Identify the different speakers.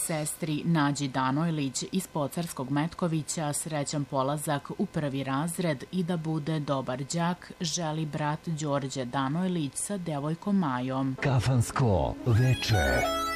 Speaker 1: Sestri Nađi Danojlić iz Pocarskog Metkovića srećan polazak u prvi razred i da bude dobar đak želi brat Đorđe Danojlić sa devojkom Majom.
Speaker 2: Kafansko veče.